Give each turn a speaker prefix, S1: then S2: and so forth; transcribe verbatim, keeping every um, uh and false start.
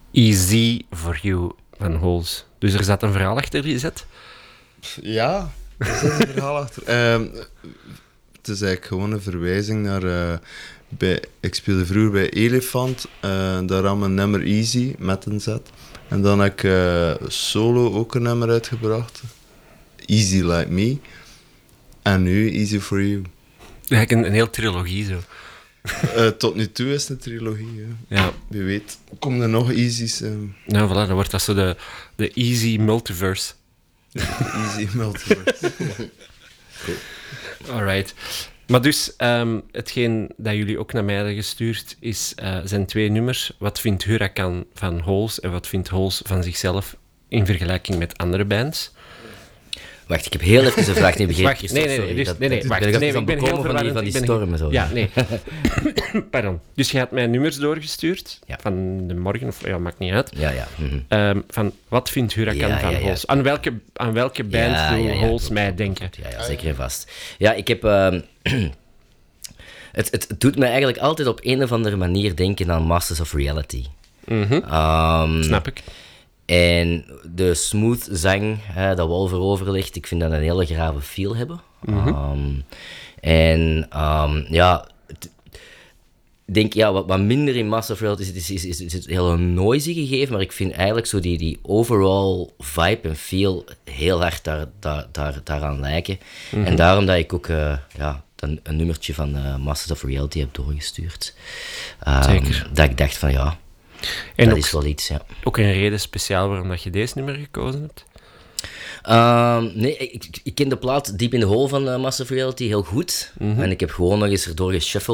S1: Easy for You van Holes. Dus er zat een verhaal achter die zet?
S2: Ja, er zit een verhaal achter. Uh, het is eigenlijk gewoon een verwijzing naar... Uh, bij, ik speelde vroeger bij Elefant. Uh, daar had mijn nummer Easy met een zet. En dan heb ik uh, solo ook een nummer uitgebracht. Easy Like Me. En nu Easy for You.
S1: Eigenlijk een, een heel trilogie zo.
S2: Uh, tot nu toe is het een trilogie. Ja.
S1: Ja.
S2: Wie weet, komen er nog Easy's? Uh...
S1: Nou, voilà, dan wordt dat zo de, de Easy Multiverse.
S2: Easy Multiverse.
S1: Cool. Alright. Maar dus, um, hetgeen dat jullie ook naar mij hebben gestuurd, is, uh, zijn twee nummers. Wat vindt Huracan van Holes en wat vindt Holes van zichzelf in vergelijking met andere bands?
S3: Wacht, ik heb heel even een vraag niet begrepen.
S1: Wacht, nee, nee, nee, dus,
S3: dat,
S1: nee, nee,
S3: dat,
S1: wacht,
S3: ben ik
S1: nee,
S3: van
S1: ik ben heel
S3: bekomen van die, van die
S1: ben
S3: stormen. Zo.
S1: Ja, nee. Pardon. Dus je had mij nummers doorgestuurd,
S3: ja.
S1: van de morgen, of ja, maakt niet uit.
S3: Ja, ja. Mm-hmm.
S1: Um, van, wat vindt Huracan
S3: ja,
S1: van
S3: ja, ja.
S1: Holes? Aan welke, aan welke band
S3: ja,
S1: wil
S3: ja, ja,
S1: Holes
S3: klopt,
S1: mij
S3: klopt,
S1: denken?
S3: Klopt, ja, ja, zeker en vast. Ja, ik heb... Uh, het, het doet mij eigenlijk altijd op een of andere manier denken aan Masters of Reality.
S1: Mm-hmm.
S3: Um,
S1: Snap ik.
S3: En de smooth zang hè, dat Wolver over ligt, ik vind dat een hele grave feel hebben.
S1: Mm-hmm.
S3: Um, en um, ja, ik denk ja, wat, wat minder in Masters of Reality is, is, is, is, is het hele noisy gegeven, maar ik vind eigenlijk zo die, die overall vibe en feel heel hard daar, daar, daar, daaraan lijken. Mm-hmm. En daarom dat ik ook uh, ja, een, een nummertje van uh, Masters of Reality heb doorgestuurd. Um,
S1: Zeker.
S3: Dat ik dacht van ja,
S1: en
S3: dat
S1: ook,
S3: is wel iets, ja.
S1: Ook een reden speciaal waarom dat je deze nummer gekozen hebt?
S3: Um, nee, ik, ik ken de plaat Deep in the Hole van uh, Masters of Reality heel goed. Mm-hmm. En ik heb gewoon nog eens erdoor geshuffeld